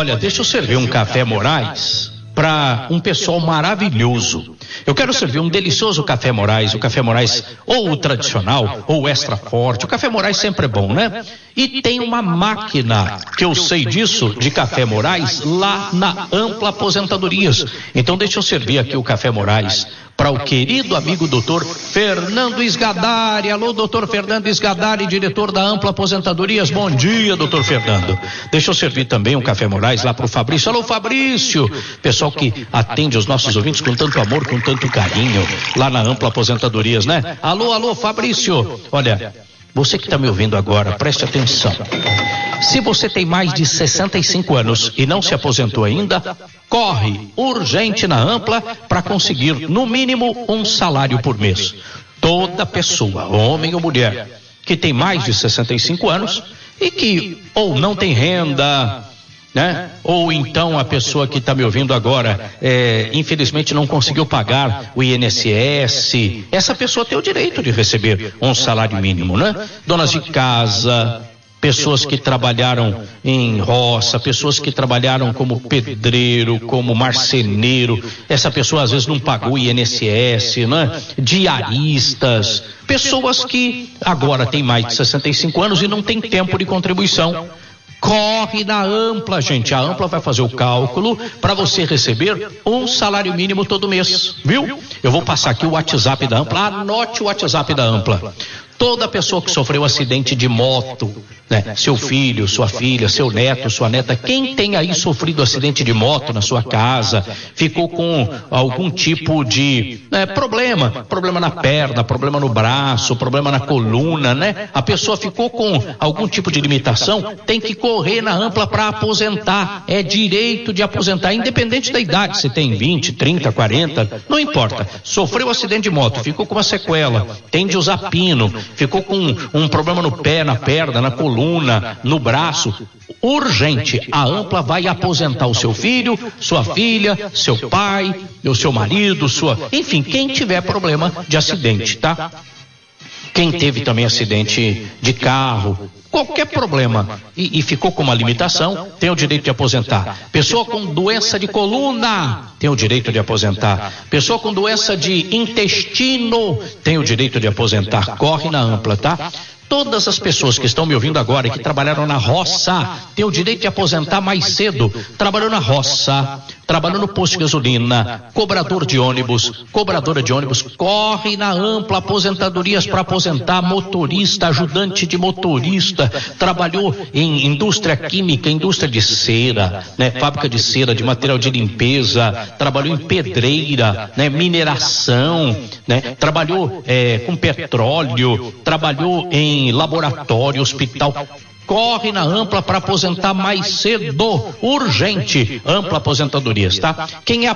Olha, deixa eu servir um café Morais para um pessoal maravilhoso. Eu quero servir um delicioso café Morais, o café Morais ou o tradicional ou o extra forte. O café Morais sempre é bom, né? E tem uma máquina, que eu sei disso, de café Morais lá na Ampla Aposentadorias. Então deixa eu servir aqui o café Morais para o querido amigo doutor Fernando Sgadari. Alô, doutor Fernando Sgadari, diretor da Ampla Aposentadorias. Bom dia, doutor Fernando. Deixa eu servir também um café Morais lá para o Fabrício. Alô, Fabrício, pessoal que atende os nossos ouvintes com tanto amor, com tanto carinho, lá na Ampla Aposentadorias, né? Alô, Fabrício. Olha, você que está me ouvindo agora, preste atenção. Se você tem mais de 65 anos e não se aposentou ainda, corre urgente na Ampla para conseguir no mínimo um salário por mês. Toda pessoa, homem ou mulher, que tem mais de 65 anos e que ou não tem renda, né? Ou então a pessoa que está me ouvindo agora, infelizmente não conseguiu pagar o INSS, essa pessoa tem o direito de receber um salário mínimo, né? Donas de casa, pessoas que trabalharam em roça, pessoas que trabalharam como pedreiro, como marceneiro, essa pessoa às vezes não pagou o INSS, né? Diaristas, pessoas que agora têm mais de 65 anos e não tem tempo de contribuição. Corre na Ampla, gente. A Ampla vai fazer o cálculo para você receber um salário mínimo todo mês, viu? Eu vou passar aqui o WhatsApp da Ampla. Anote o WhatsApp da Ampla. Toda pessoa que sofreu acidente de moto, né? Seu filho, sua filha, seu neto, sua neta, quem tem aí sofrido acidente de moto na sua casa, ficou com algum tipo de problema na perna, problema no braço, problema na coluna, né? A pessoa ficou com algum tipo de limitação, tem que correr na Ampla para aposentar. É direito de aposentar, independente da idade, se tem 20, 30, 40, não importa. Sofreu acidente de moto, ficou com uma sequela, tem de usar pino, ficou com um problema no pé, na perna, na coluna, no braço, urgente, a Ampla vai aposentar o seu filho, sua filha, seu pai, o seu marido, enfim, quem tiver problema de acidente, tá? Quem teve também acidente de carro, qualquer problema e ficou com uma limitação, tem o direito de aposentar. Pessoa com doença de coluna tem o direito de aposentar. Pessoa com doença de intestino tem o direito de aposentar. Corre na Ampla, tá? Todas as pessoas que estão me ouvindo agora e que trabalharam na roça têm o direito de aposentar mais cedo. Trabalhou na roça, trabalhou no posto de gasolina, cobrador de ônibus, cobradora de ônibus, corre na Ampla Aposentadorias para aposentar, motorista, ajudante de motorista, trabalhou em indústria química, indústria de cera, né? Fábrica de cera, de material de limpeza, trabalhou em pedreira, né? Mineração, né? Trabalhou com petróleo, trabalhou em laboratório, hospital. Corre na Ampla para aposentar mais cedo, urgente. Ampla Aposentadorias, tá? Quem é